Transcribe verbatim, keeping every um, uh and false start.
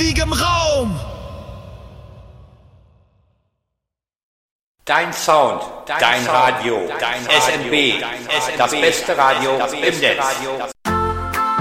ewigem Raum. Dein Sound, dein, dein Radio, dein S M B, das beste Radio im Netz.